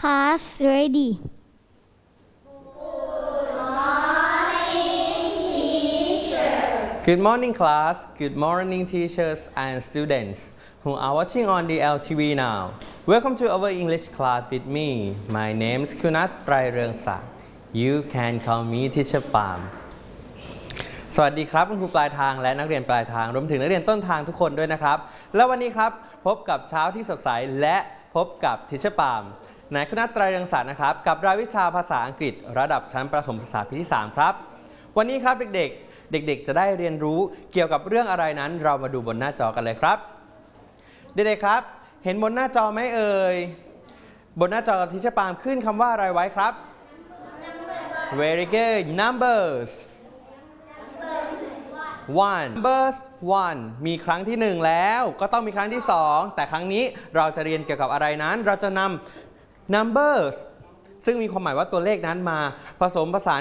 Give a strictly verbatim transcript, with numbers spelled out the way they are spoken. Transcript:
Class ready. Good morning, class. Good morning, teachers and students who are watching on the L T V now. Welcome to our English class with me. My name is Kunat Prairengsa. You can call me Teacher Palm. สวัสดีครับคุณครูปลายทางและนักเรียนปลายทางรวมถึงนักเรียนต้นทางทุกคนด้วยนะครับแล้ววันนี้ครับพบกับเช้าที่สดใสและพบกับ Teacher Palm นายคุณัฐ ไตรเรืองศักดิ์นะครับกับรายวิชาภาษาอังกฤษระดับชั้นประถมศึกษาปีที่สามครับวันนี้ครับเด็กๆเด็กๆจะได้เรียนรู้เกี่ยวกับเรื่องอะไรนั้นเรามาดูบนหน้าจอกันเลยครับเด็กๆครับเห็นบนหน้าจอไหมเอ่ยบนหน้าจอ Teacher Palm ขึ้นคำว่าอะไรไว้ครับ Very good numbers one numbers one มีครั้งที่หนึ่งแล้วก็ต้องมีครั้งที่สองแต่ครั้งนี้เราจะเรียนเกี่ยวกับอะไรนั้นเราจะนำ numbers ซึ่งมีความหมายว่าตัวเลขนั้นมาผสมผสาน